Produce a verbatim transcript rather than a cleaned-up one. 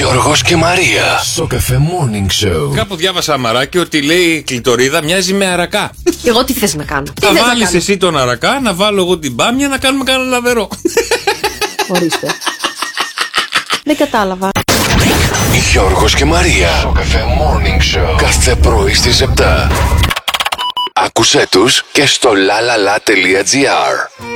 Γιώργος και Μαρία. Στο Cafe Morning Show. Κάπου διάβασα αμαράκι ότι λέει η κλειτορίδα μοιάζει με αρακά. Και εγώ τι θες να κάνω? Τι Θα βάλεις εσύ τον αρακά, να βάλω εγώ την μπάμια, να κάνουμε κανένα λαβερό. Ορίστε. Δεν κατάλαβα. Γιώργος και Μαρία. Στο Cafe Morning Show. Κάθε πρωί στις επτά. Άκουσέ τους και στο lalala.gr.